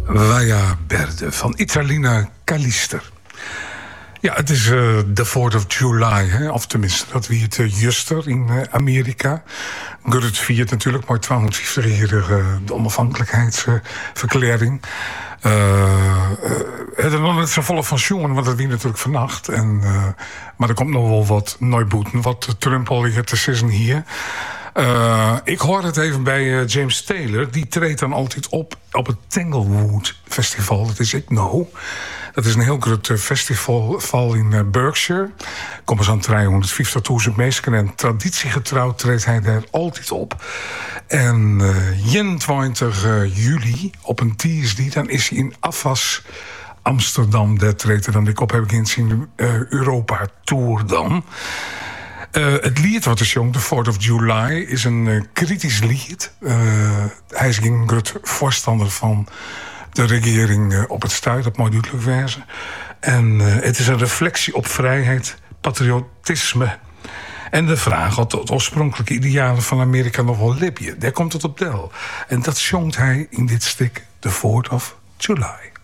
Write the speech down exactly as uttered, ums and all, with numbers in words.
Via Berde van Italina Callister. Ja, het is uh, de fourth of July, hè? Of tenminste, dat wie het uh, juster in uh, Amerika. Gurt viert natuurlijk, maar tweehonderdvijftig-jarige uh, de onafhankelijkheidsverklaring. Uh, uh, het is nog net zo volle van jongen, want dat wie natuurlijk vannacht. En, uh, maar er komt nog wel wat neuboeten, wat Trump al hier te zeggen hier. Uh, ik hoor het even bij uh, James Taylor. Die treedt dan altijd op op het Tanglewood Festival. Dat is ik nou. Dat is een heel groot uh, festival in uh, Berkshire. Komen zo'n driehonderdvijftigduizend mensen. En traditiegetrouw treedt hij daar altijd op. En uh, eenentwintig juli, op een T S D, dan is hij in Afas Amsterdam. Daar treedt hij dan ik op, heb ik in zijn uh, Europa Tour dan. Uh, het lied wat is jong, de fourth of July, is een uh, kritisch lied. Uh, hij is een groot voorstander van de regering uh, op het stuit, dat moet duidelijk wezen. En uh, het is een reflectie op vrijheid, patriotisme en de vraag of het oorspronkelijke idealen van Amerika nog wel libje. Daar komt het op del. En dat zongt hij in dit stuk, the fourth of July.